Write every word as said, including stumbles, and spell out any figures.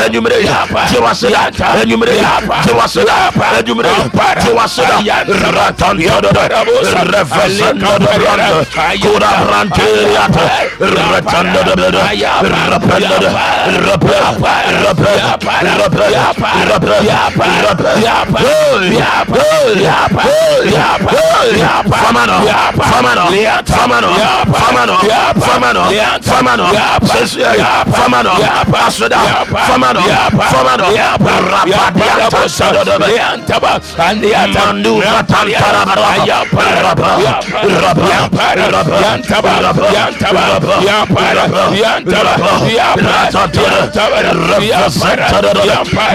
Enumere Jewaseda Enumere Jewaseda Enumere Jewaseda Ratanda Refasanda Koda Branteria Ratanda Rapanda Famano Famano Famano Famano Famano Famano Famano Asada Famano Famano Rapadia Sadaba and the Atandu Ratantara Rapa Rapa Rapa Rapa